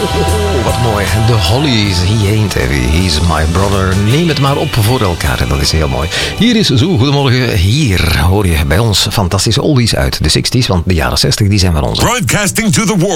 Wat mooi. The Hollies, He Ain't Heavy, He's My Brother. Neem het maar op voor elkaar, dat is heel mooi. Hier is Zo, goedemorgen. Hier hoor je bij ons fantastische oldies uit de 60s, want de jaren 60 die zijn van ons. Broadcasting to the world.